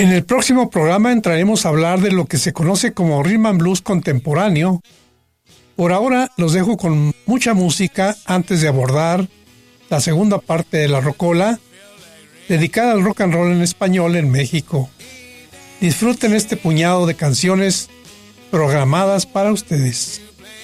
En el próximo programa entraremos a hablar de lo que se conoce como rhythm and blues contemporáneo. Por ahora los dejo con mucha música antes de abordar la segunda parte de la rocola, dedicada al rock and roll en español en México. Disfruten este puñado de canciones programadas para ustedes.